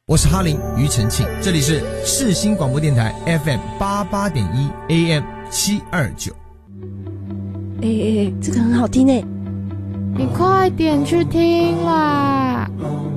我是哈林庾澄庆，这里是世新广播电台 FM 88.1 AM 729。 这个很好听诶， 你快点去听啦！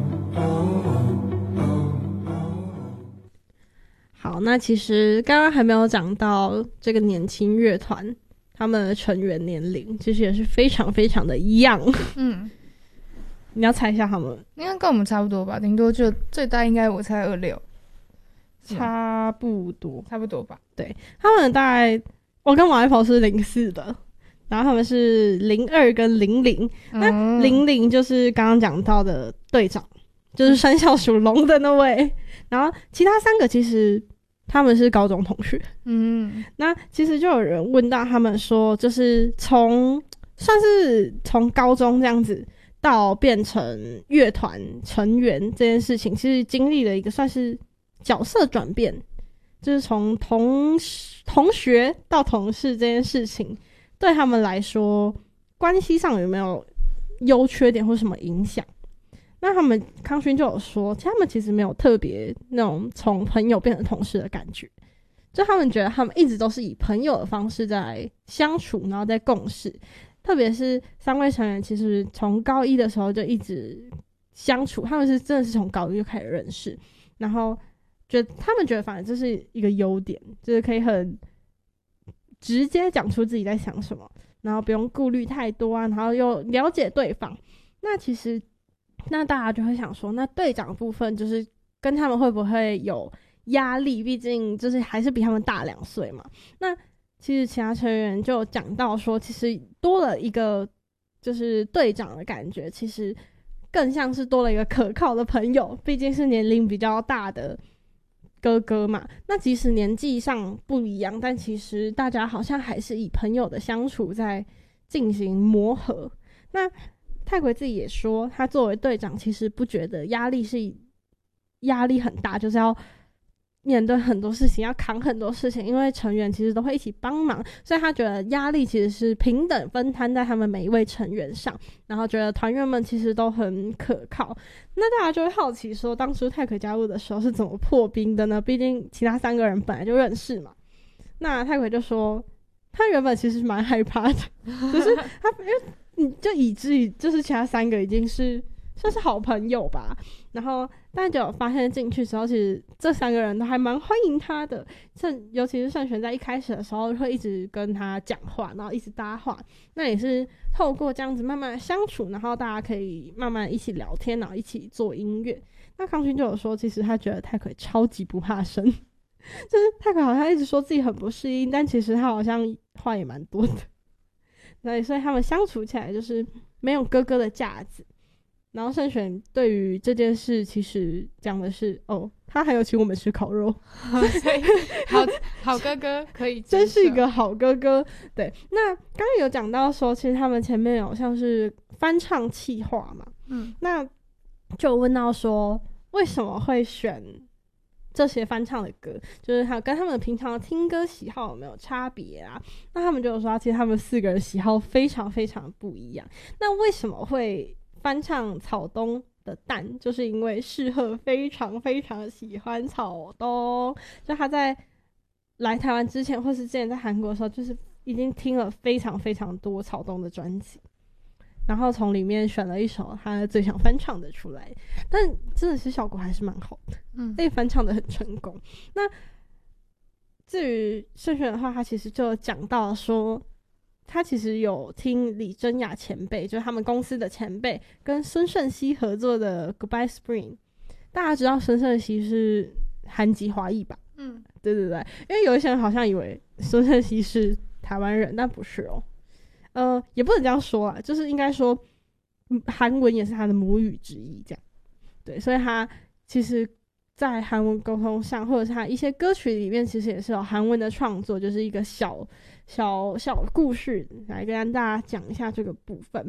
好，那其实刚刚还没有讲到这个年轻乐团，他们的成员年龄其实也是非常非常的young。你要猜一下他们？ 应该跟我们差不多吧，顶多就最大应该我猜26， 差不多吧。 对，他们大概我跟王一鹏是04的，然后他们是02跟00。那00就是刚刚讲到的队长，就是生肖属龙的那位。然后其他3个其实他们是高中同学。那其实就有人问到他们说，就是算是从高中这样子到变成乐团成员这件事情，其实经历了一个算是角色转变，就是从同学到同事这件事情，对他们来说关系上有没有优缺点或什么影响？那他们康勋就有说，其实他们其实没有特别那种从朋友变成同事的感觉，就他们觉得他们一直都是以朋友的方式在相处，然后在共事。特别是3位成员其实从高一的时候就一直相处，他们是真的是从高一就开始认识，然后他们觉得反正这是一个优点，就是可以很直接讲出自己在想什么，然后不用顾虑太多啊，然后又了解对方。那其实那大家就会想说，那队长的部分就是跟他们会不会有压力，毕竟就是还是比他们大2岁嘛。那其实其他成员就讲到说，其实多了一个就是队长的感觉，其实更像是多了一个可靠的朋友，毕竟是年龄比较大的哥哥嘛。那即使年纪上不一样，但其实大家好像还是以朋友的相处在进行磨合。那泰奎自己也说，他作为队长其实不觉得压力很大，就是要面对很多事情，要扛很多事情，因为成员其实都会一起帮忙，所以他觉得压力其实是平等分摊在他们每一位成员上，然后觉得团员们其实都很可靠。那大家就会好奇说，当初泰奎加入的时候是怎么破冰的呢？毕竟其他3个人本来就认识嘛。那泰奎就说，他原本其实蛮害怕的，就是他因为你就以至于就是其他3个已经是算是好朋友吧，然后但就有发现进去之后，其实这3个人都还蛮欢迎他的，尤其是盛璇在一开始的时候会一直跟他讲话，然后一直搭话，那也是透过这样子慢慢的相处，然后大家可以慢慢一起聊天，然后一起做音乐。那康勋就有说，其实他觉得泰奎超级不怕生，就是泰奎好像一直说自己很不适应，但其实他好像话也蛮多的，所以他们相处起来就是没有哥哥的架子。然后盛璇对于这件事其实讲的是，他还有请我们吃烤肉， 好哥哥可以， 真是一个好哥哥。对，那刚刚有讲到说，其实他们前面有像是翻唱企划嘛，那就问到说为什么会选这些翻唱的歌，就是还有跟他们平常的听歌喜好有没有差别啊？那他们就有说，其实他们4个人喜好非常非常不一样。那为什么会翻唱草东的蛋，就是因为世赫非常非常喜欢草东，就他在来台湾之前或是之前在韩国的时候，就是已经听了非常非常多草东的专辑，然后从里面选了一首他最想翻唱的出来，但真的是效果还是蛮好的，被翻唱的很成功。那至于盛璇的话，他其实就讲到说，他其实有听李贞雅前辈，就是他们公司的前辈跟孙盛熙合作的 Goodbye Spring。 大家知道孙盛熙是韩籍华裔吧？对对对，因为有一些人好像以为孙盛熙是台湾人，但不是哦。也不能这样说啦，就是应该说韩文也是他的母语之一，这样。对，所以他其实在韩文沟通上，或者是他一些歌曲里面，其实也是有韩文的创作，就是一个小故事来跟大家讲一下这个部分。